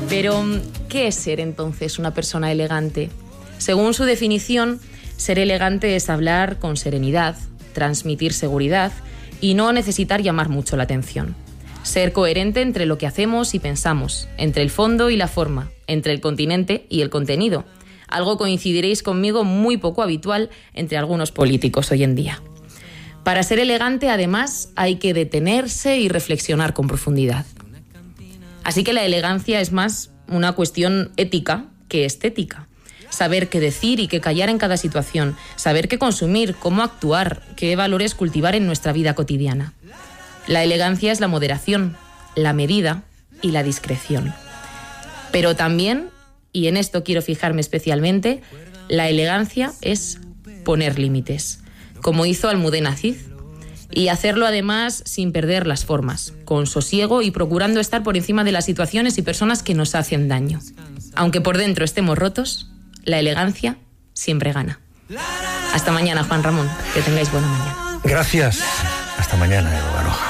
Pero, ¿qué es ser entonces una persona elegante? Según su definición, ser elegante es hablar con serenidad, transmitir seguridad y no necesitar llamar mucho la atención. Ser coherente entre lo que hacemos y pensamos, entre el fondo y la forma, entre el continente y el contenido. Algo, coincidiréis conmigo, muy poco habitual entre algunos políticos hoy en día. Para ser elegante, además, hay que detenerse y reflexionar con profundidad. Así que la elegancia es más una cuestión ética que estética. Saber qué decir y qué callar en cada situación, saber qué consumir, cómo actuar, qué valores cultivar en nuestra vida cotidiana. La elegancia es la moderación, la medida y la discreción. Pero también, y en esto quiero fijarme especialmente, la elegancia es poner límites, como hizo Almudena Cid, y hacerlo además sin perder las formas, con sosiego y procurando estar por encima de las situaciones y personas que nos hacen daño. Aunque por dentro estemos rotos, la elegancia siempre gana. Hasta mañana, Juan Ramón. Que tengáis buena mañana. Gracias. Hasta mañana, Eva Baroja.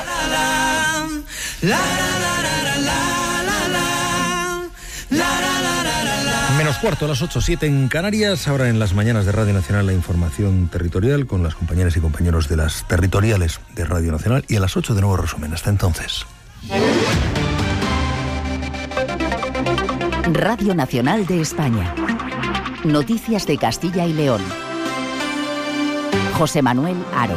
Menos cuarto, a las 8:07 en Canarias. Ahora en las mañanas de Radio Nacional la información territorial con las compañeras y compañeros de las territoriales de Radio Nacional. Y a las 8 de nuevo resumen. Hasta entonces. Radio Nacional de España. Noticias de Castilla y León. José Manuel Haro.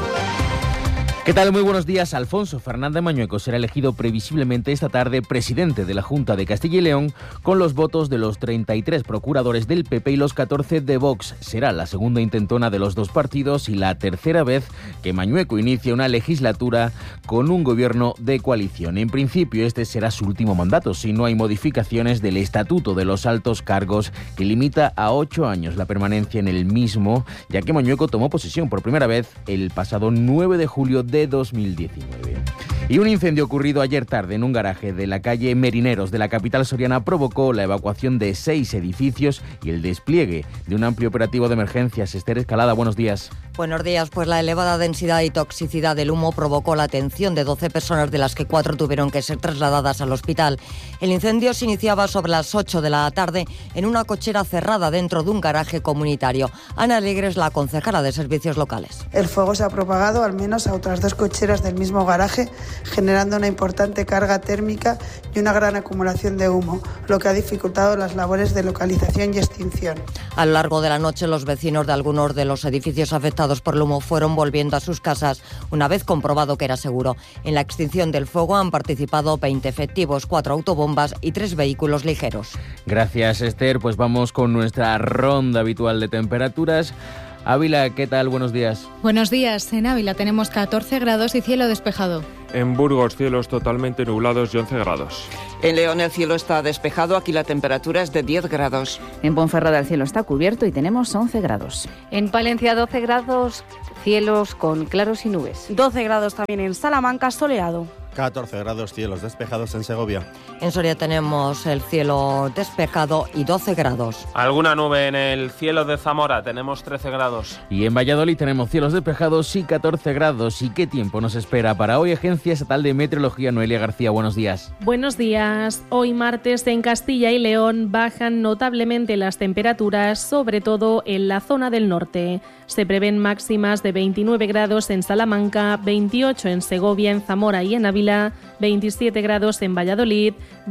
¿Qué tal? Muy buenos días. Alfonso Fernández Mañueco será elegido previsiblemente esta tarde presidente de la Junta de Castilla y León con los votos de los 33 procuradores del PP y los 14 de Vox. Será la segunda intentona de los dos partidos y la tercera vez que Mañueco inicia una legislatura con un gobierno de coalición. En principio este será su último mandato si no hay modificaciones del Estatuto de los Altos Cargos que limita a 8 años la permanencia en el mismo, ya que Mañueco tomó posesión por primera vez el pasado 9 de julio de 2019. Y un incendio ocurrido ayer tarde en un garaje de la calle Merineros de la capital soriana provocó la evacuación de 6 edificios y el despliegue de un amplio operativo de emergencias. Esther Escalada, buenos días. Buenos días. Pues la elevada densidad y toxicidad del humo provocó la atención de 12 personas, de las que 4 tuvieron que ser trasladadas al hospital. El incendio se iniciaba sobre las 8 de la tarde en una cochera cerrada dentro de un garaje comunitario. Ana Alegre es la concejala de Servicios Locales. El fuego se ha propagado al menos a otras 2 cocheras del mismo garaje, generando una importante carga térmica y una gran acumulación de humo, lo que ha dificultado las labores de localización y extinción. A lo largo de la noche, los vecinos de algunos de los edificios afectados por el humo fueron volviendo a sus casas una vez comprobado que era seguro. En la extinción del fuego han participado 20 efectivos, 4 autobombas y 3 vehículos ligeros. Gracias, Esther. Pues vamos con nuestra ronda habitual de temperaturas. Ávila, ¿qué tal? Buenos días. Buenos días. En Ávila tenemos 14 grados y cielo despejado. En Burgos, cielos totalmente nublados y 11 grados. En León el cielo está despejado, aquí la temperatura es de 10 grados. En Ponferrada el cielo está cubierto y tenemos 11 grados. En Palencia 12 grados, cielos con claros y nubes. 12 grados también en Salamanca, soleado. 14 grados, cielos despejados en Segovia. En Soria tenemos el cielo despejado y 12 grados. Alguna nube en el cielo de Zamora, tenemos 13 grados. Y en Valladolid tenemos cielos despejados y 14 grados. ¿Y qué tiempo nos espera para hoy? Agencia Estatal de Meteorología, Noelia García, buenos días. Buenos días. Hoy martes en Castilla y León bajan notablemente las temperaturas, sobre todo en la zona del norte. Se prevén máximas de 29 grados en Salamanca, 28 en Segovia, en Zamora y en Ávila, 27 grados en Valladolid,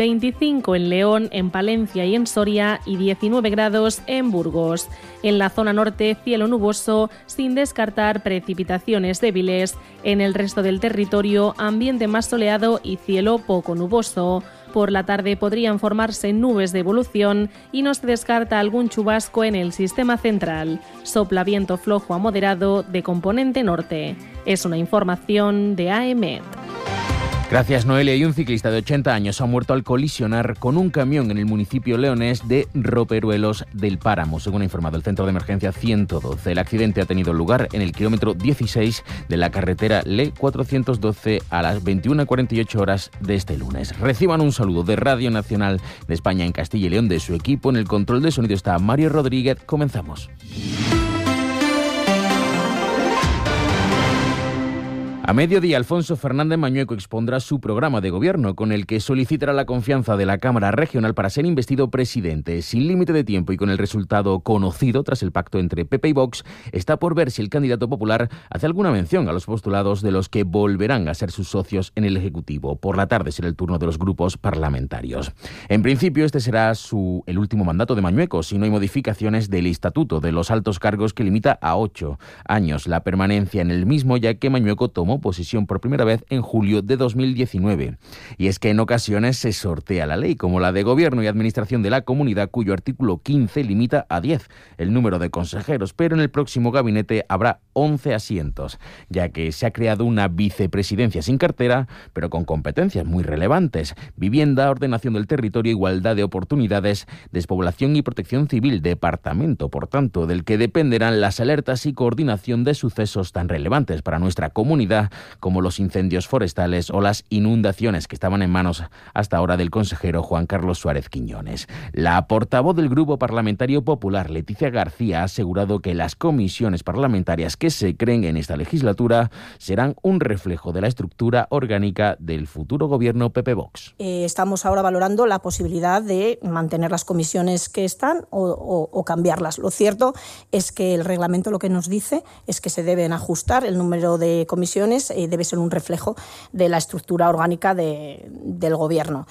25 en León, en Palencia y en Soria y 19 grados en Burgos. En la zona norte, cielo nuboso, sin descartar precipitaciones débiles. En el resto del territorio, ambiente más soleado y cielo poco nuboso. Por la tarde podrían formarse nubes de evolución y no se descarta algún chubasco en el sistema central. Sopla viento flojo a moderado de componente norte. Es una información de AEMET. Gracias, Noelia. Y un ciclista de 80 años ha muerto al colisionar con un camión en el municipio leonés de Roperuelos del Páramo, según ha informado el Centro de Emergencia 112. El accidente ha tenido lugar en el kilómetro 16 de la carretera LE 412 a las 21:48 horas de este lunes. Reciban un saludo de Radio Nacional de España en Castilla y León, de su equipo. En el control de sonido está Mario Rodríguez. Comenzamos. A mediodía, Alfonso Fernández Mañueco expondrá su programa de gobierno, con el que solicitará la confianza de la Cámara Regional para ser investido presidente. Sin límite de tiempo y con el resultado conocido tras el pacto entre PP y Vox, está por ver si el candidato popular hace alguna mención a los postulados de los que volverán a ser sus socios en el Ejecutivo. Por la tarde será el turno de los grupos parlamentarios. En principio, este será el último mandato de Mañueco, si no hay modificaciones del Estatuto de los Altos Cargos, que limita a 8 años la permanencia en el mismo, ya que Mañueco tomó posesión por primera vez en julio de 2019. Y es que en ocasiones se sortea la ley, como la de Gobierno y Administración de la Comunidad, cuyo artículo 15 limita a 10 el número de consejeros, pero en el próximo gabinete habrá 11 asientos, ya que se ha creado una vicepresidencia sin cartera, pero con competencias muy relevantes: vivienda, ordenación del territorio, igualdad de oportunidades, despoblación y protección civil, departamento, por tanto, del que dependerán las alertas y coordinación de sucesos tan relevantes para nuestra comunidad como los incendios forestales o las inundaciones, que estaban en manos hasta ahora del consejero Juan Carlos Suárez Quiñones. La portavoz del Grupo Parlamentario Popular, Leticia García, ha asegurado que las comisiones parlamentarias que se creen en esta legislatura serán un reflejo de la estructura orgánica del futuro gobierno PP-Vox. Estamos ahora valorando la posibilidad de mantener las comisiones que están o cambiarlas. Lo cierto es que el reglamento lo que nos dice es que se deben ajustar. El número de comisiones debe ser un reflejo de la estructura orgánica del gobierno.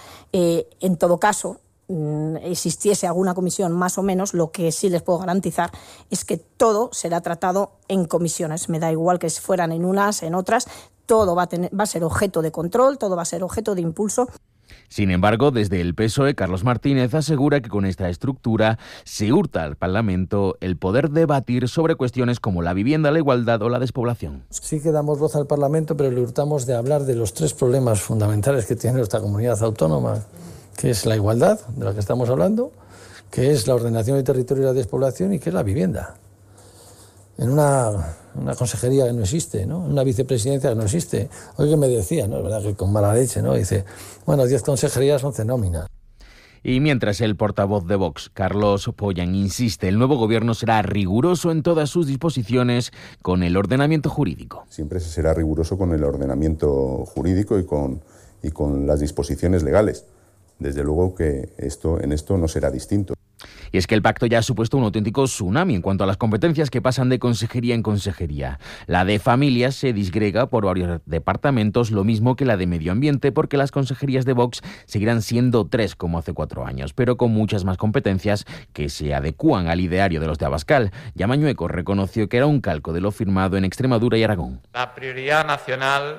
En todo caso, existiese alguna comisión más o menos, lo que sí les puedo garantizar es que todo será tratado en comisiones. Me da igual que fueran en unas, en otras, todo va a ser objeto de control, todo va a ser objeto de impulso. Sin embargo, desde el PSOE, Carlos Martínez asegura que con esta estructura se hurta al Parlamento el poder debatir sobre cuestiones como la vivienda, la igualdad o la despoblación. Sí que damos voz al Parlamento, pero le hurtamos de hablar de los 3 problemas fundamentales que tiene nuestra comunidad autónoma, que es la igualdad, de la que estamos hablando, que es la ordenación del territorio y la despoblación, y que es la vivienda. En una consejería que no existe, ¿no? Una vicepresidencia que no existe. Hoy que me decía, ¿no? Es verdad que con mala leche, ¿no? Dice, bueno, 10 consejerías, 11 nóminas. Y mientras el portavoz de Vox, Carlos Pollán, insiste, el nuevo gobierno será riguroso en todas sus disposiciones con el ordenamiento jurídico. Siempre se será riguroso con el ordenamiento jurídico y con las disposiciones legales. Desde luego que en esto no será distinto. Y es que el pacto ya ha supuesto un auténtico tsunami en cuanto a las competencias que pasan de consejería en consejería. La de familias se disgrega por varios departamentos, lo mismo que la de medio ambiente, porque las consejerías de Vox seguirán siendo 3 como hace 4 años, pero con muchas más competencias que se adecúan al ideario de los de Abascal. Ya Mañueco reconoció que era un calco de lo firmado en Extremadura y Aragón. La prioridad nacional,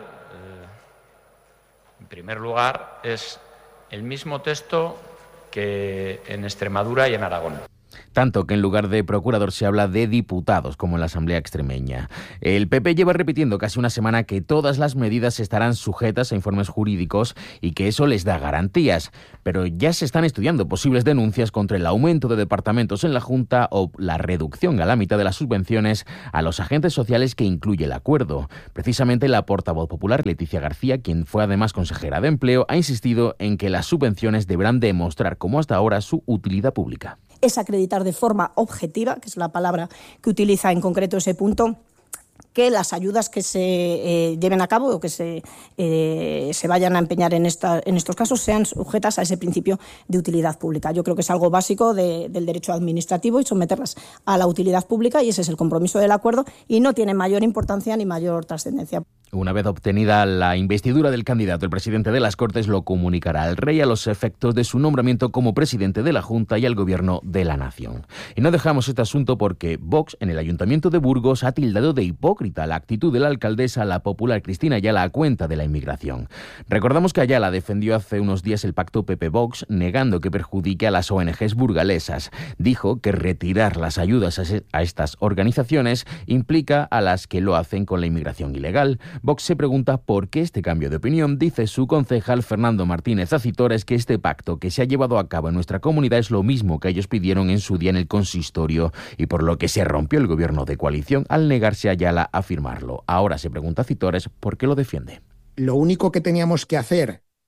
en primer lugar, es el mismo texto que en Extremadura y en Aragón. Tanto que en lugar de procurador se habla de diputados, como en la Asamblea extremeña. El PP lleva repitiendo casi una semana que todas las medidas estarán sujetas a informes jurídicos y que eso les da garantías. Pero ya se están estudiando posibles denuncias contra el aumento de departamentos en la Junta o la reducción a la mitad de las subvenciones a los agentes sociales que incluye el acuerdo. Precisamente la portavoz popular, Leticia García, quien fue además consejera de Empleo, ha insistido en que las subvenciones deberán demostrar, como hasta ahora, su utilidad pública. Es acreditar de forma objetiva, que es la palabra que utiliza en concreto ese punto, que las ayudas que se lleven a cabo o que se vayan a empeñar en estos casos sean sujetas a ese principio de utilidad pública. Yo creo que es algo básico del derecho administrativo y someterlas a la utilidad pública, y ese es el compromiso del acuerdo y no tiene mayor importancia ni mayor trascendencia. Una vez obtenida la investidura del candidato, el presidente de las Cortes lo comunicará al rey a los efectos de su nombramiento como presidente de la Junta y al gobierno de la nación. Y no dejamos este asunto porque Vox en el Ayuntamiento de Burgos ha tildado de hipócrita la actitud de la alcaldesa, la popular Cristina Ayala, a cuenta de la inmigración. Recordamos que Ayala defendió hace unos días el pacto PP-Vox, negando que perjudique a las ONGs burgalesas. Dijo que retirar las ayudas a estas organizaciones implica a las que lo hacen con la inmigración ilegal. Vox se pregunta por qué este cambio de opinión. Dice su concejal Fernando Martínez Acitores que este pacto que se ha llevado a cabo en nuestra comunidad es lo mismo que ellos pidieron en su día en el consistorio y por lo que se rompió el gobierno de coalición al negarse a Ayala a firmarlo. Ahora se pregunta Acitores por qué lo defiende. Lo único que teníamos que hacer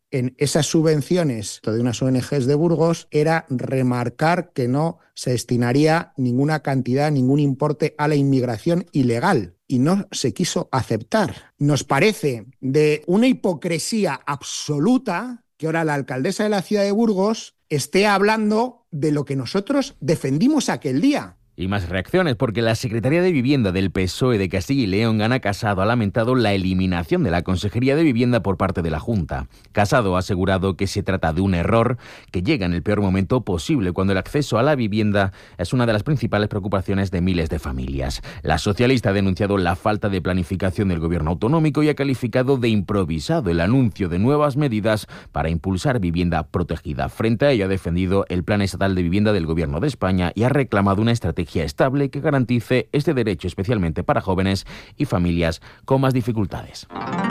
en esas subvenciones de unas ONGs de Burgos era remarcar que no se destinaría ninguna cantidad, ningún importe a la inmigración ilegal. Y no se quiso aceptar. Nos parece de una hipocresía absoluta que ahora la alcaldesa de la ciudad de Burgos esté hablando de lo que nosotros defendimos aquel día. Y más reacciones, porque la Secretaría de Vivienda del PSOE de Castilla y León, Ana Casado, ha lamentado la eliminación de la Consejería de Vivienda por parte de la Junta. Casado ha asegurado que se trata de un error que llega en el peor momento posible, cuando el acceso a la vivienda es una de las principales preocupaciones de miles de familias. La socialista ha denunciado la falta de planificación del gobierno autonómico y ha calificado de improvisado el anuncio de nuevas medidas para impulsar vivienda protegida. Frente a ello ha defendido el Plan Estatal de Vivienda del Gobierno de España y ha reclamado una estrategia estable que garantice este derecho, especialmente para jóvenes y familias con más dificultades.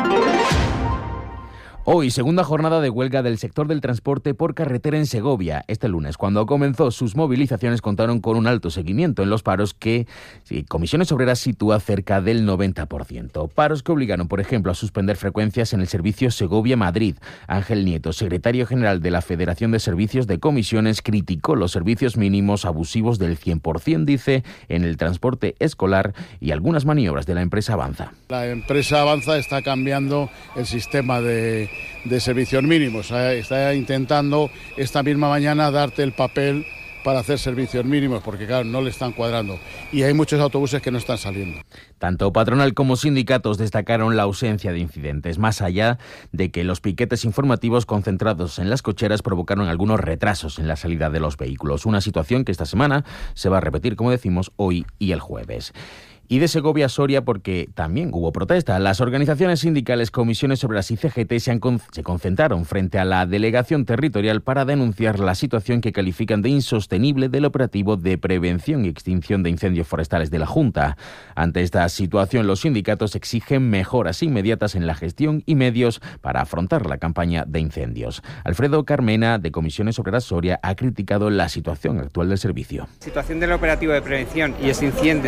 Hoy, segunda jornada de huelga del sector del transporte por carretera en Segovia. Este lunes, cuando comenzó sus movilizaciones, contaron con un alto seguimiento en los paros que Comisiones Obreras sitúa cerca del 90%. Paros que obligaron, por ejemplo, a suspender frecuencias en el servicio Segovia-Madrid. Ángel Nieto, secretario general de la Federación de Servicios de Comisiones, criticó los servicios mínimos abusivos del 100%, dice, en el transporte escolar y algunas maniobras de la empresa Avanza. La empresa Avanza está cambiando el sistema de servicios mínimos. Está intentando esta misma mañana darte el papel para hacer servicios mínimos, porque claro, no le están cuadrando. Y hay muchos autobuses que no están saliendo. Tanto patronal como sindicatos destacaron la ausencia de incidentes, más allá de que los piquetes informativos concentrados en las cocheras provocaron algunos retrasos en la salida de los vehículos. Una situación que esta semana se va a repetir, como decimos, hoy y el jueves. Y de Segovia a Soria, porque también hubo protesta. Las organizaciones sindicales, Comisiones Obreras y CGT se concentraron frente a la delegación territorial para denunciar la situación que califican de insostenible del operativo de prevención y extinción de incendios forestales de la Junta. Ante esta situación, los sindicatos exigen mejoras inmediatas en la gestión y medios para afrontar la campaña de incendios. Alfredo Carmena, de Comisiones Obreras Soria, ha criticado la situación actual del servicio. La situación del operativo de prevención y extinción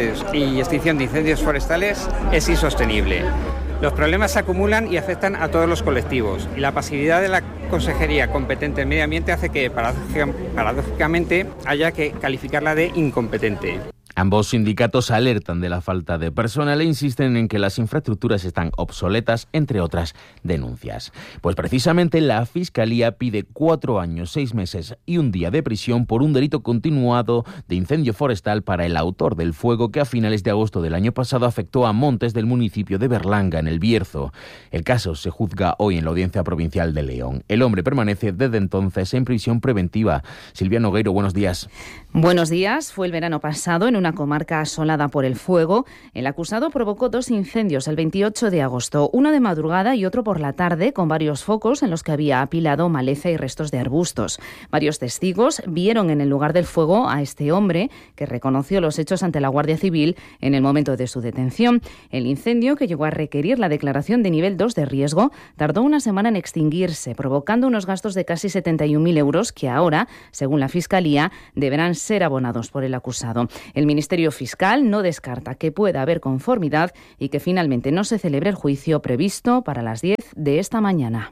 de incendios forestales es insostenible. Los problemas se acumulan y afectan a todos los colectivos, y la pasividad de la Consejería competente en Medio Ambiente hace que, paradójicamente, haya que calificarla de incompetente. Ambos sindicatos alertan de la falta de personal e insisten en que las infraestructuras están obsoletas, entre otras denuncias. Pues precisamente la Fiscalía pide 4 años, 6 meses y 1 día de prisión por un delito continuado de incendio forestal para el autor del fuego que a finales de agosto del año pasado afectó a montes del municipio de Berlanga, en el Bierzo. El caso se juzga hoy en la Audiencia Provincial de León. El hombre permanece desde entonces en prisión preventiva. Silvia Nogueiro, buenos días. Buenos días. Fue el verano pasado en una comarca asolada por el fuego. El acusado provocó 2 incendios el 28 de agosto, uno de madrugada y otro por la tarde, con varios focos en los que había apilado maleza y restos de arbustos. Varios testigos vieron en el lugar del fuego a este hombre, que reconoció los hechos ante la Guardia Civil en el momento de su detención. El incendio, que llegó a requerir la declaración de nivel 2 de riesgo, tardó una semana en extinguirse, provocando unos gastos de casi 71.000 euros que ahora, según la Fiscalía, deberán ser abonados por el acusado. El Ministerio Fiscal no descarta que pueda haber conformidad y que finalmente no se celebre el juicio previsto para las 10 de esta mañana.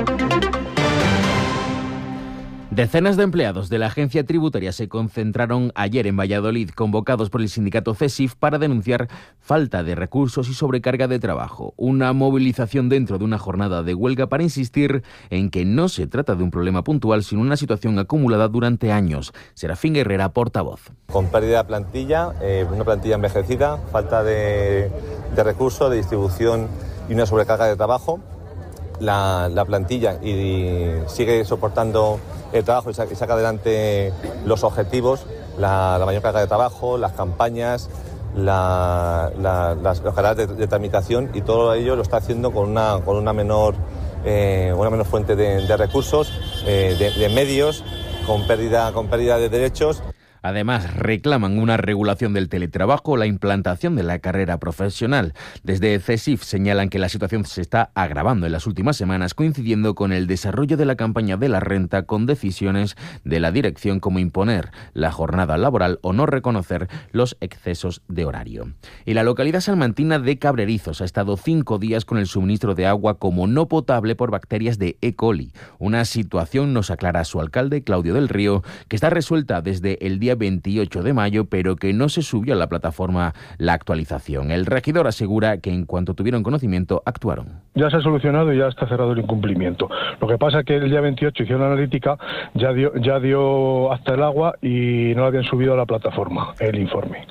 Decenas de empleados de la agencia tributaria se concentraron ayer en Valladolid, convocados por el sindicato CESIF para denunciar falta de recursos y sobrecarga de trabajo. Una movilización dentro de una jornada de huelga para insistir en que no se trata de un problema puntual, sino una situación acumulada durante años. Serafín Herrera, portavoz. Con pérdida de plantilla, una plantilla envejecida, falta de recursos, de distribución y una sobrecarga de trabajo. La plantilla sigue soportando el trabajo y saca adelante los objetivos, la mayor carga de trabajo, las campañas, los canales de tramitación, y todo ello lo está haciendo con una menor fuente de recursos, de medios, con pérdida de derechos. Además, reclaman una regulación del teletrabajo o la implantación de la carrera profesional. Desde CESIF señalan que la situación se está agravando en las últimas semanas, coincidiendo con el desarrollo de la campaña de la renta, con decisiones de la dirección como imponer la jornada laboral o no reconocer los excesos de horario. Y la localidad salmantina de Cabrerizos ha estado 5 días con el suministro de agua como no potable por bacterias de E. coli. Una situación, nos aclara su alcalde, Claudio del Río, que está resuelta desde el día 28 de mayo, pero que no se subió a la plataforma la actualización. El regidor asegura que en cuanto tuvieron conocimiento, actuaron. Ya se ha solucionado y ya está cerrado el incumplimiento. Lo que pasa es que el día 28 hicieron la analítica, ya dio hasta el agua y no habían subido a la plataforma el informe.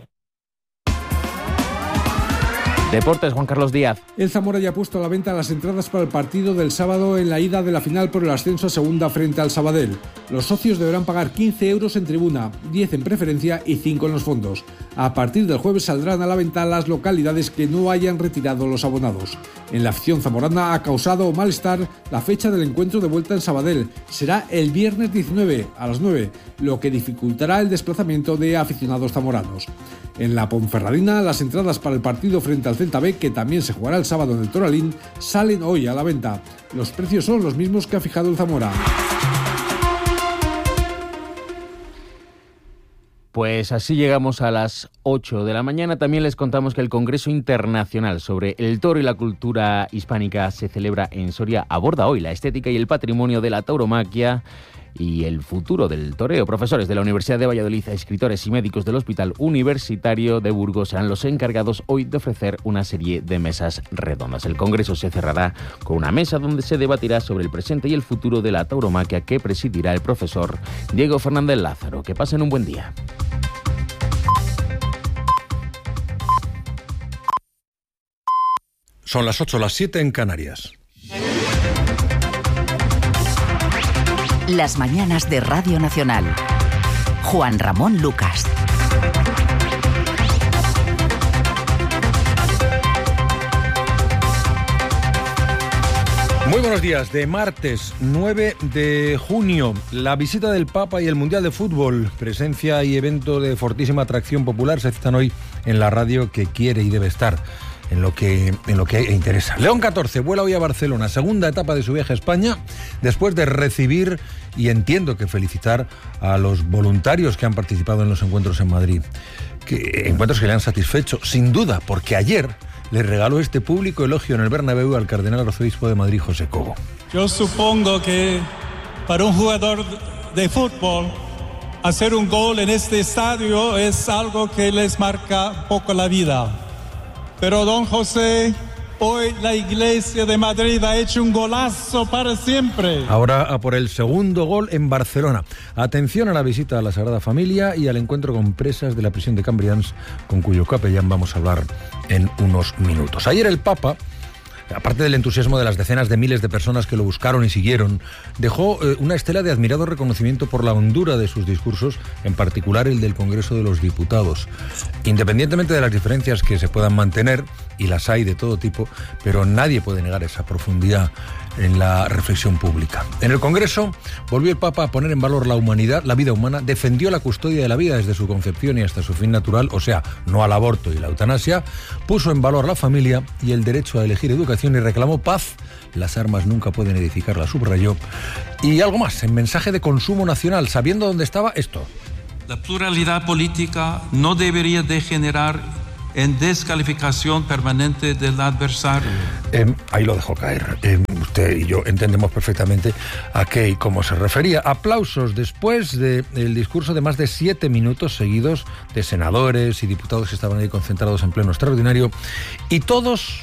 Deportes, Juan Carlos Díaz. El Zamora ya ha puesto a la venta las entradas para el partido del sábado en la ida de la final por el ascenso a segunda frente al Sabadell. Los socios deberán pagar 15 euros en tribuna, 10 en preferencia y 5 en los fondos. A partir del jueves saldrán a la venta las localidades que no hayan retirado los abonados. En la afición zamorana ha causado malestar la fecha del encuentro de vuelta en Sabadell. Será el viernes 19 a las 9, lo que dificultará el desplazamiento de aficionados zamoranos. En la Ponferradina, las entradas para el partido frente al Celta B, que también se jugará el sábado en el Toralín, salen hoy a la venta. Los precios son los mismos que ha fijado el Zamora. Pues así llegamos a las 8 de la mañana. También les contamos que el Congreso Internacional sobre el Toro y la Cultura Hispánica se celebra en Soria. Aborda hoy la estética y el patrimonio de la tauromaquia y el futuro del toreo. Profesores de la Universidad de Valladolid, escritores y médicos del Hospital Universitario de Burgos serán los encargados hoy de ofrecer una serie de mesas redondas. El congreso se cerrará con una mesa donde se debatirá sobre el presente y el futuro de la tauromaquia, que presidirá el profesor Diego Fernández Lázaro. Que pasen un buen día. Son las 8, las 7 en Canarias. Las mañanas de Radio Nacional. Juan Ramón Lucas. Muy buenos días. De martes 9 de junio, la visita del Papa y el Mundial de Fútbol, presencia y evento de fortísima atracción popular, se citan hoy en la radio que quiere y debe estar en lo que interesa. León XIV vuela hoy a Barcelona, segunda etapa de su viaje a España, después de recibir y entiendo que felicitar a los voluntarios que han participado en los encuentros en Madrid. Encuentros que le han satisfecho, sin duda, porque ayer le regaló este público elogio en el Bernabéu al cardenal arzobispo de Madrid, José Cobo. Yo supongo que para un jugador de fútbol, hacer un gol en este estadio es algo que les marca poco la vida. Pero don José, hoy la Iglesia de Madrid ha hecho un golazo para siempre. Ahora a por el segundo gol en Barcelona. Atención a la visita a la Sagrada Familia y al encuentro con presas de la prisión de Cambrians, con cuyo capellán vamos a hablar en unos minutos. Ayer el Papa, aparte del entusiasmo de las decenas de miles de personas que lo buscaron y siguieron, dejó una estela de admirado reconocimiento por la hondura de sus discursos, en particular el del Congreso de los Diputados. Independientemente de las diferencias que se puedan mantener, y las hay de todo tipo, pero nadie puede negar esa profundidad en la reflexión pública. En el Congreso volvió el Papa a poner en valor la humanidad, la vida humana, defendió la custodia de la vida desde su concepción y hasta su fin natural, o sea, no al aborto y la eutanasia, puso en valor la familia y el derecho a elegir educación y reclamó paz. Las armas nunca pueden edificarla, subrayó. Y algo más, en mensaje de consumo nacional, sabiendo dónde estaba esto. La pluralidad política no debería degenerar en descalificación permanente del adversario. Ahí lo dejo caer. Usted y yo entendemos perfectamente a qué y cómo se refería. Aplausos después del discurso de más de 7 minutos seguidos de senadores y diputados que estaban ahí concentrados en pleno extraordinario, y todos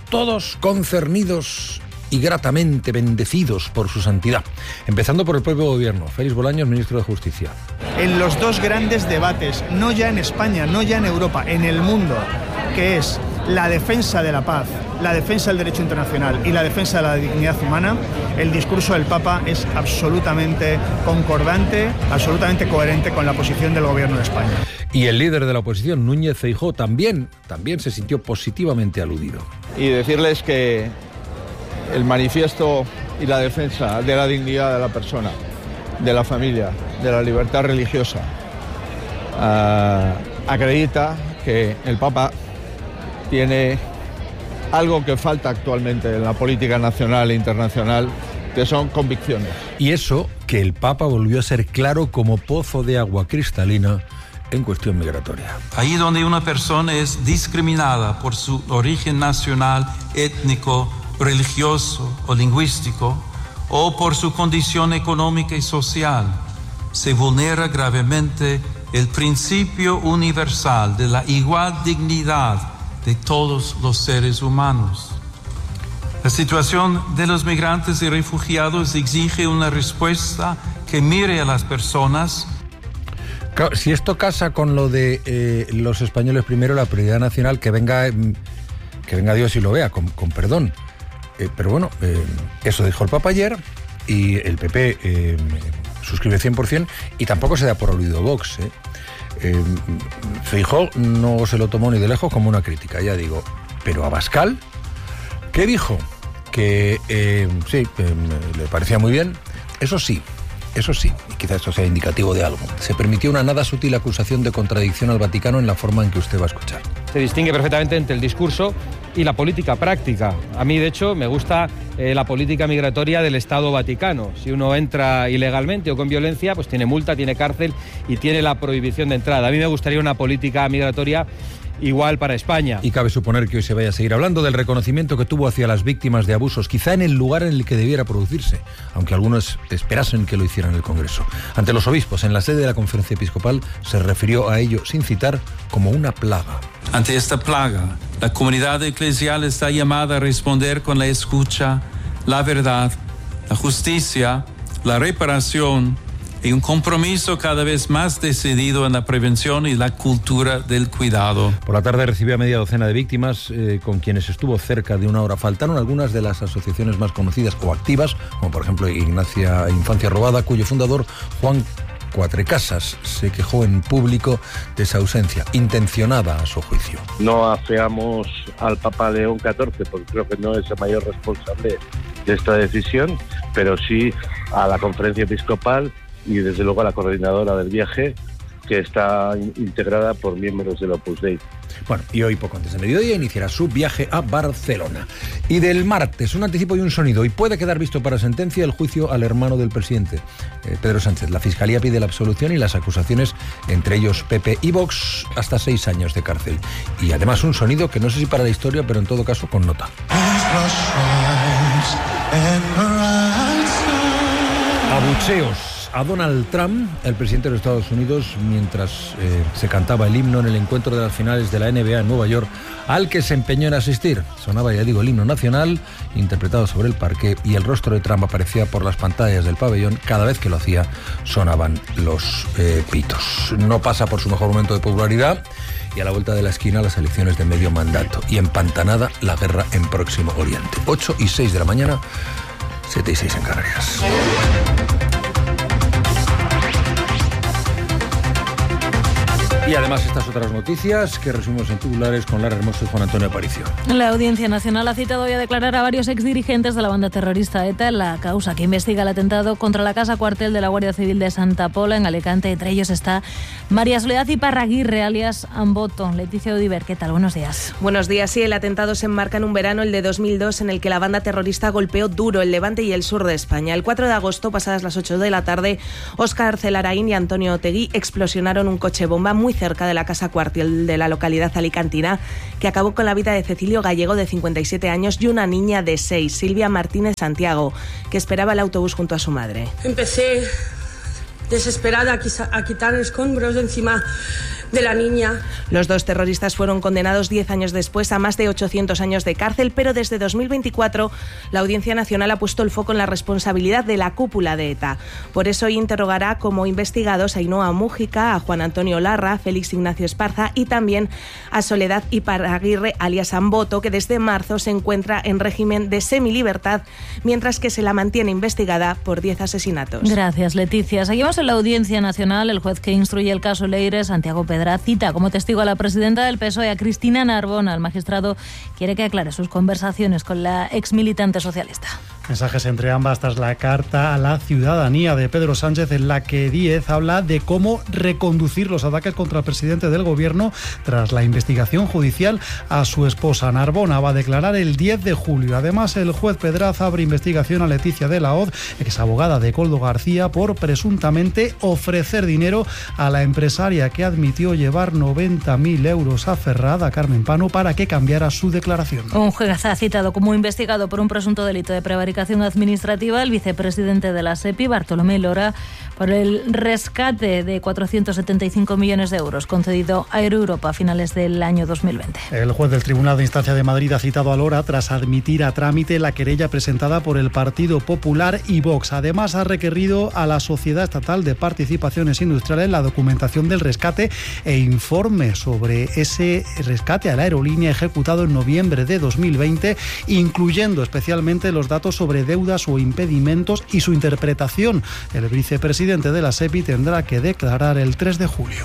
concernidos y gratamente bendecidos por su santidad, empezando por el propio gobierno. Félix Bolaños, ministro de Justicia. En los dos grandes debates, no ya en España, no ya en Europa, en el mundo, que es la defensa de la paz, la defensa del derecho internacional y la defensa de la dignidad humana, el discurso del Papa es absolutamente concordante, absolutamente coherente con la posición del gobierno de España. Y el líder de la oposición, Núñez Feijóo, también se sintió positivamente aludido. Y decirles que el manifiesto y la defensa de la dignidad de la persona, de la familia, de la libertad religiosa, acredita que el Papa tiene algo que falta actualmente en la política nacional e internacional, que son convicciones. Y eso, que el Papa volvió a ser claro como pozo de agua cristalina en cuestión migratoria. Ahí donde una persona es discriminada por su origen nacional, étnico, religioso o lingüístico, o por su condición económica y social, se vulnera gravemente el principio universal de la igual dignidad de todos los seres humanos. La situación de los migrantes y refugiados exige una respuesta que mire a las personas. Si esto casa con lo de los españoles primero, la prioridad nacional, que venga Dios y lo vea, con perdón. Pero bueno, eso dijo el Papa ayer y el PP suscribe 100% y tampoco se da por olvido Vox. Feijóo no se lo tomó ni de lejos como una crítica, ya digo. Pero Abascal, ¿qué dijo? Que le parecía muy bien. Eso sí, y quizás esto sea indicativo de algo, se permitió una nada sutil acusación de contradicción al Vaticano en la forma en que usted va a escuchar. Se distingue perfectamente entre el discurso y la política práctica. A mí, de hecho, me gusta la política migratoria del Estado Vaticano. Si uno entra ilegalmente o con violencia, pues tiene multa, tiene cárcel y tiene la prohibición de entrada. A mí me gustaría una política migratoria igual para España. Y cabe suponer que hoy se vaya a seguir hablando del reconocimiento que tuvo hacia las víctimas de abusos, quizá en el lugar en el que debiera producirse, aunque algunos esperasen que lo hiciera en el Congreso. Ante los obispos, en la sede de la Conferencia Episcopal, se refirió a ello, sin citar, como una plaga. Ante esta plaga, la comunidad eclesial está llamada a responder con la escucha, la verdad, la justicia, la reparación y un compromiso cada vez más decidido en la prevención y la cultura del cuidado. Por la tarde recibió a media docena de víctimas con quienes estuvo cerca de una hora. Faltaron algunas de las asociaciones más conocidas o activas, como por ejemplo Infancia Robada, cuyo fundador, Juan Cuatrecasas, se quejó en público de esa ausencia, intencionada a su juicio. No afeamos al Papa León XIV, porque creo que no es el mayor responsable de esta decisión, pero sí a la Conferencia Episcopal y desde luego a la coordinadora del viaje, que está integrada por miembros del Opus Dei. Bueno, y hoy poco antes de mediodía iniciará su viaje a Barcelona. Y del martes, un anticipo y un sonido. Y puede quedar visto para sentencia el juicio al hermano del presidente, Pedro Sánchez. La Fiscalía pide la absolución y las acusaciones, entre ellos PP y Vox, hasta 6 años de cárcel. Y además un sonido que no sé si para la historia, pero en todo caso con nota. Abucheos a Donald Trump, el presidente de los Estados Unidos, mientras se cantaba el himno en el encuentro de las finales de la NBA en Nueva York, al que se empeñó en asistir. Sonaba, ya digo, el himno nacional, interpretado sobre el parqué, y el rostro de Trump aparecía por las pantallas del pabellón. Cada vez que lo hacía, sonaban los pitos. No pasa por su mejor momento de popularidad, y a la vuelta de la esquina las elecciones de medio mandato. Y empantanada la guerra en Próximo Oriente. 8:06 de la mañana, 7:06 en Canarias. Y además estas otras noticias que resumimos en titulares con Lara Hermoso y Juan Antonio Aparicio. La Audiencia Nacional ha citado hoy a declarar a varios exdirigentes de la banda terrorista ETA en la causa que investiga el atentado contra la casa cuartel de la Guardia Civil de Santa Pola en Alicante. Entre ellos está María Soledad Iparraguirre, alias Amboto. Leticia Odiver, ¿qué tal? Buenos días. Buenos días. Sí, el atentado se enmarca en un verano, el de 2002, en el que la banda terrorista golpeó duro el Levante y el sur de España. El 4 de agosto, pasadas las 8 de la tarde, Óscar Celaraín y Antonio Otegui explosionaron un coche bomba muy cerca de la casa cuartel de la localidad alicantina, que acabó con la vida de Cecilio Gallego, de 57 años, y una niña de 6, Silvia Martínez Santiago, que esperaba el autobús junto a su madre. Empecé desesperada a quitar escombros de encima de la niña. Los dos terroristas fueron condenados 10 años después a más de 800 años de cárcel, pero desde 2024 la Audiencia Nacional ha puesto el foco en la responsabilidad de la cúpula de ETA. Por eso hoy interrogará como investigados a Ainhoa Mújica, a Juan Antonio Larra, a Félix Ignacio Esparza y también a Soledad Iparraguirre, alias Amboto, que desde marzo se encuentra en régimen de semilibertad, mientras que se la mantiene investigada por 10 asesinatos. Gracias, Leticia. Seguimos en la Audiencia Nacional. El juez que instruye el caso Leire, Santiago Pedra, cita como testigo a la presidenta del PSOE, a Cristina Narbona. El magistrado quiere que aclare sus conversaciones con la exmilitante socialista. Mensajes entre ambas tras la carta a la ciudadanía de Pedro Sánchez, en la que Díez habla de cómo reconducir los ataques contra el presidente del gobierno tras la investigación judicial a su esposa. Narbona va a declarar el 10 de julio. Además, el juez Pedraza abre investigación a Leticia de la Hoz, exabogada de Koldo García, por presuntamente ofrecer dinero a la empresaria que admitió llevar 90.000 euros a Ferrada, Carmen Pano, para que cambiara su declaración. Un juez ha citado como investigado por un presunto delito de prevaricación administrativa al vicepresidente de la SEPI, Bartolomé Lora, por el rescate de 475 millones de euros concedido a Air Europa a finales del año 2020. El juez del Tribunal de Instancia de Madrid ha citado a Lora tras admitir a trámite la querella presentada por el Partido Popular y Vox. Además, ha requerido a la Sociedad Estatal de Participaciones Industriales la documentación del rescate e informe sobre ese rescate a la aerolínea ejecutado en noviembre de 2020, incluyendo especialmente los datos sobre deudas o impedimentos y su interpretación. El vicepresidente de la SEPI tendrá que declarar el 3 de julio.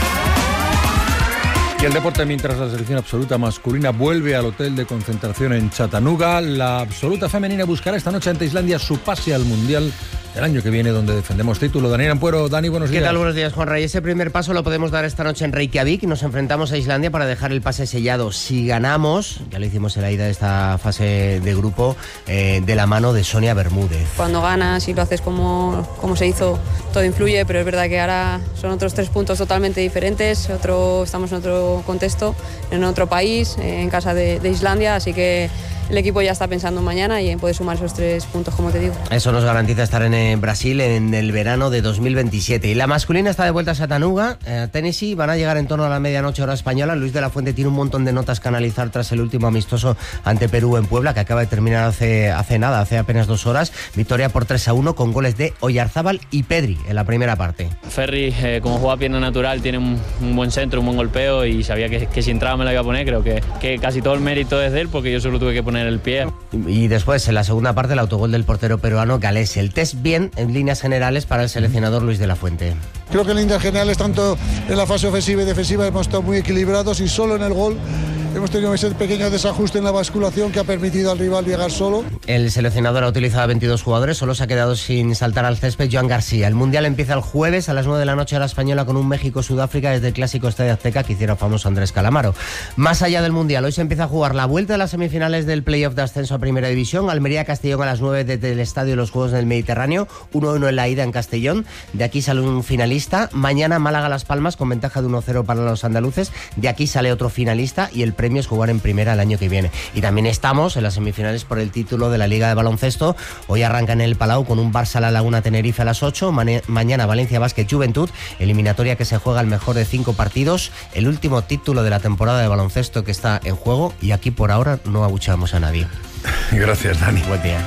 Y el deporte, mientras la selección absoluta masculina vuelve al hotel de concentración en Chattanooga, la absoluta femenina buscará esta noche ante Islandia su pase al Mundial del año que viene, donde defendemos título. Daniel Ampuero. Dani, buenos días. ¿Qué tal? Buenos días, Juanra. Y ese primer paso lo podemos dar esta noche en Reykjavik. Nos enfrentamos a Islandia para dejar el pase sellado. Si ganamos, ya lo hicimos en la ida de esta fase de grupo, de la mano de Sonia Bermúdez. Cuando ganas y lo haces como se hizo, todo influye, pero es verdad que ahora son otros 3 puntos totalmente diferentes. Estamos en otro contexto, en otro país, en casa de Islandia, así que el equipo ya está pensando en mañana y en poder sumar esos 3 puntos, como te digo. Eso nos garantiza estar en Brasil en el verano de 2027. Y la masculina está de vuelta a Chattanooga, Tennessee. Van a llegar en torno a la medianoche hora española. Luis de la Fuente tiene un montón de notas que analizar tras el último amistoso ante Perú en Puebla, que acaba de terminar hace apenas 2 horas. Victoria por 3-1 con goles de Oyarzábal y Pedri en la primera parte. Ferri, como juega pierna natural, tiene un buen centro, un buen golpeo, y sabía que si entraba me la iba a poner. Creo que casi todo el mérito es de él, porque yo solo tuve que poner el pie. Y después, en la segunda parte, el autogol del portero peruano Galés. El test bien, en líneas generales, para el seleccionador Luis de la Fuente. Creo que en líneas generales, tanto en la fase ofensiva y defensiva, hemos estado muy equilibrados, y solo en el gol hemos tenido ese pequeño desajuste en la basculación que ha permitido al rival llegar solo. El seleccionador ha utilizado a 22 jugadores, solo se ha quedado sin saltar al césped Joan García. El Mundial empieza el jueves a las 9 de la noche hora española con un México-Sudáfrica desde el clásico Estadio Azteca que hiciera famoso Andrés Calamaro. Más allá del Mundial, hoy se empieza a jugar la vuelta de las semifinales del playoff de ascenso a Primera División. Almería-Castellón a las 9 desde el Estadio de los Juegos del Mediterráneo, 1-1 en la ida en Castellón. De aquí sale un finalista. Mañana Málaga-Las Palmas con ventaja de 1-0 para los andaluces. De aquí sale otro finalista y el premio es jugar en Primera el año que viene. Y también estamos en las semifinales por el título de la Liga de Baloncesto. Hoy arranca en el Palau con un Barça-La Laguna-Tenerife a las 8. Mañana Valencia Basket-Juventud, eliminatoria que se juega el mejor de 5 partidos. El último título de la temporada de baloncesto que está en juego, y aquí por ahora no abucheamos a nadie. Gracias, Dani. Buen día.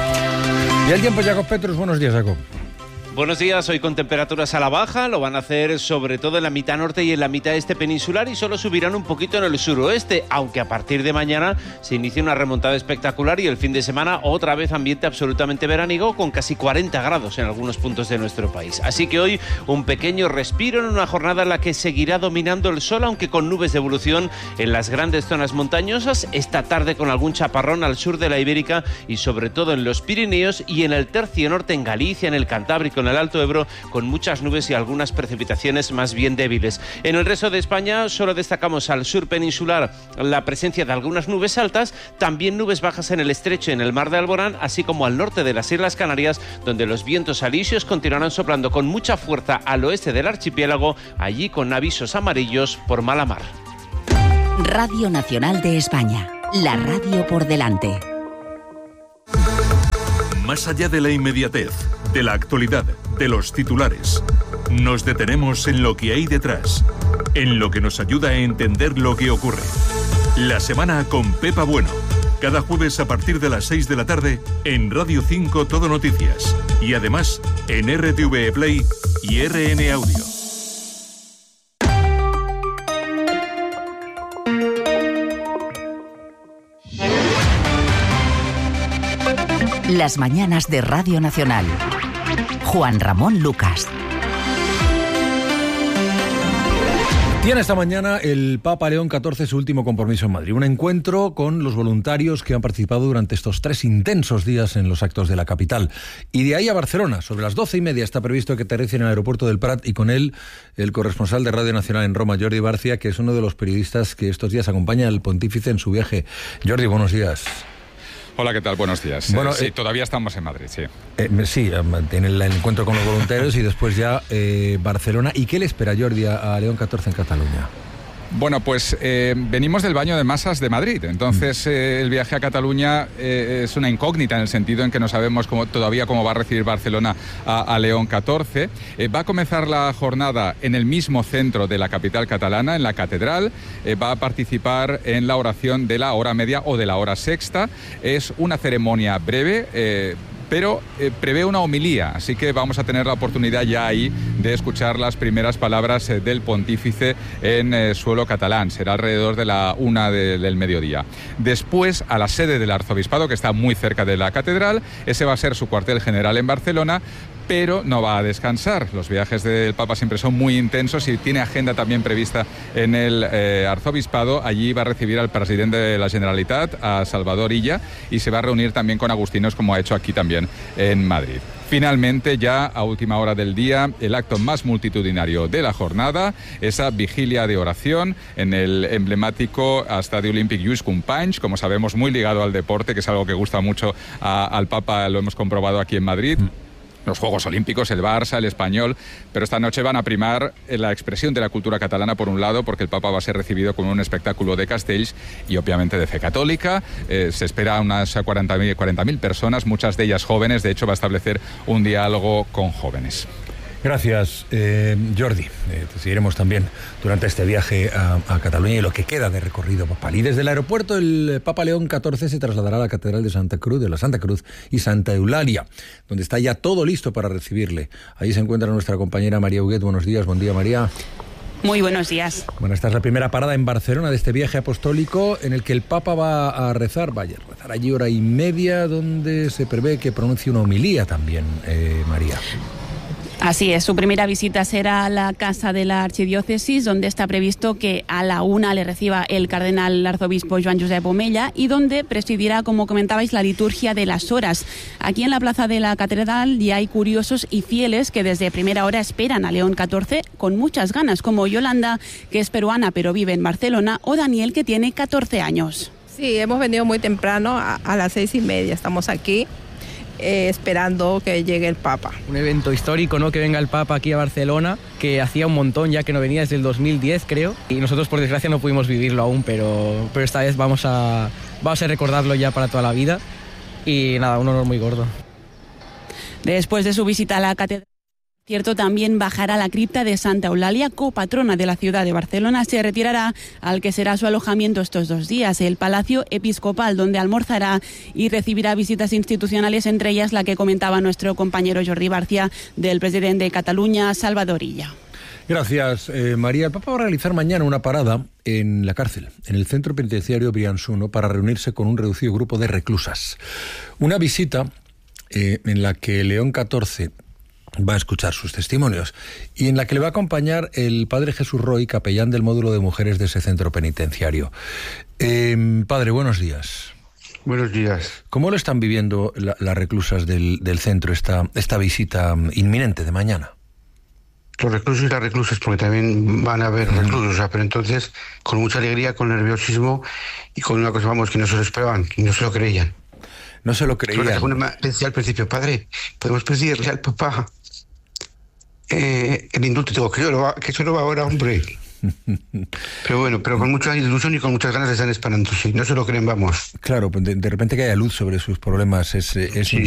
Y el tiempo, Jacob Petrus. Buenos días, Jacob. Buenos días, hoy con temperaturas a la baja, lo van a hacer sobre todo en la mitad norte y en la mitad este peninsular, y solo subirán un poquito en el suroeste, aunque a partir de mañana se inicia una remontada espectacular y el fin de semana otra vez ambiente absolutamente veraniego con casi 40 grados en algunos puntos de nuestro país. Así que hoy un pequeño respiro en una jornada en la que seguirá dominando el sol, aunque con nubes de evolución en las grandes zonas montañosas, esta tarde con algún chaparrón al sur de la Ibérica y sobre todo en los Pirineos y en el tercio norte, en Galicia, en el Cantábrico, en el Alto Ebro, con muchas nubes y algunas precipitaciones más bien débiles. En el resto de España solo destacamos al sur peninsular la presencia de algunas nubes altas, también nubes bajas en el estrecho y en el mar de Alborán, así como al norte de las Islas Canarias, donde los vientos alisios continuarán soplando con mucha fuerza al oeste del archipiélago, allí con avisos amarillos por mala mar. Radio Nacional de España, la radio por delante. Más allá de la inmediatez, de la actualidad, de los titulares, nos detenemos en lo que hay detrás, en lo que nos ayuda a entender lo que ocurre. La semana con Pepa Bueno, cada jueves a partir de las 6 de la tarde en Radio 5 Todo Noticias y además en RTV Play y RN Audio. Las mañanas de Radio Nacional. Juan Ramón Lucas. Tiene esta mañana el Papa León XIV su último compromiso en Madrid. Un encuentro con los voluntarios que han participado durante estos 3 intensos días en los actos de la capital. Y de ahí a Barcelona, sobre las 12:30 está previsto que aterrice en el aeropuerto del Prat, y con él el corresponsal de Radio Nacional en Roma, Jordi Barcia, que es uno de los periodistas que estos días acompaña al pontífice en su viaje. Jordi, buenos días. Hola, ¿qué tal? Buenos días. Bueno, sí, todavía estamos en Madrid, sí. Sí, tiene el encuentro con los voluntarios y después ya Barcelona. ¿Y qué le espera, Jordi, a León XIV en Cataluña? Bueno, pues venimos del baño de masas de Madrid, entonces el viaje a Cataluña es una incógnita en el sentido en que no sabemos todavía cómo va a recibir Barcelona a León XIV. Va a comenzar la jornada en el mismo centro de la capital catalana, en la catedral. Va a participar en la oración de la hora media o de la hora sexta. Es una ceremonia breve, pero prevé una homilía, así que vamos a tener la oportunidad ya ahí de escuchar las primeras palabras del pontífice en suelo catalán. Será alrededor de la 1 del mediodía. Después, a la sede del arzobispado, que está muy cerca de la catedral, ese va a ser su cuartel general en Barcelona, pero no va a descansar. Los viajes del Papa siempre son muy intensos y tiene agenda también prevista en el arzobispado. Allí va a recibir al presidente de la Generalitat, a Salvador Illa, y se va a reunir también con agustinos, como ha hecho aquí también en Madrid. Finalmente, ya a última hora del día, el acto más multitudinario de la jornada, esa vigilia de oración en el emblemático Estadio Olímpic Lluís Companys, como sabemos muy ligado al deporte, que es algo que gusta mucho al Papa, lo hemos comprobado aquí en Madrid. Los Juegos Olímpicos, el Barça, el Español, pero esta noche van a primar la expresión de la cultura catalana por un lado, porque el Papa va a ser recibido con un espectáculo de castells y obviamente de fe católica. Se espera unas 40.000 personas, muchas de ellas jóvenes. De hecho, va a establecer un diálogo con jóvenes. Gracias, Jordi. Te seguiremos también durante este viaje a Cataluña y lo que queda de recorrido papal. Y desde el aeropuerto, el Papa León XIV se trasladará a la Catedral de Santa Cruz, de la Santa Cruz y Santa Eulalia, donde está ya todo listo para recibirle. Ahí se encuentra nuestra compañera María Huguet. Buenos días. Buen día, María. Muy buenos días. Bueno, esta es la primera parada en Barcelona de este viaje apostólico en el que el Papa va a rezar allí 1:30, donde se prevé que pronuncie una homilía también, María. Así es, su primera visita será a la casa de la archidiócesis, donde está previsto que a la 1 le reciba el cardenal arzobispo Joan Josep Omella y donde presidirá, como comentabais, la liturgia de las horas. Aquí en la plaza de la catedral ya hay curiosos y fieles que desde primera hora esperan a León XIV con muchas ganas, como Yolanda, que es peruana pero vive en Barcelona, o Daniel, que tiene 14 años. Sí, hemos venido muy temprano, a las 6:30 estamos aquí. Esperando que llegue el Papa. Un evento histórico, ¿no? Que venga el Papa aquí a Barcelona, que hacía un montón ya que no venía, desde el 2010 creo, y nosotros por desgracia no pudimos vivirlo aún, pero esta vez vamos a recordarlo ya para toda la vida, y nada, un honor muy gordo. Después de su visita a la catedral, cierto, también bajará a la cripta de Santa Eulalia, copatrona de la ciudad de Barcelona. Se retirará al que será su alojamiento estos 2 días, el Palacio Episcopal, donde almorzará y recibirá visitas institucionales, entre ellas la que comentaba nuestro compañero Jordi Barcia, del presidente de Cataluña, Salvador Illa. Gracias, María. El Papa va a realizar mañana una parada en la cárcel, en el centro penitenciario Briançon, para reunirse con un reducido grupo de reclusas. Una visita en la que León XIV va a escuchar sus testimonios y en la que le va a acompañar el padre Jesús Roy, capellán del módulo de mujeres de ese centro penitenciario. Padre, buenos días. Buenos días. ¿Cómo lo están viviendo las reclusas del centro esta visita inminente de mañana? Los reclusos y las reclusas, porque también van a haber reclusos, pero entonces con mucha alegría, con nerviosismo y con una cosa, vamos, que no se lo esperaban, que no se lo creían. No se lo creían. Decía al principio, padre, podemos pedirle al papá el indulto, que eso no va ahora, hombre. Pero bueno, pero con mucha ilusión y con muchas ganas de estar esperando, sí, no se lo creen, vamos. Claro, de repente que haya luz sobre sus problemas es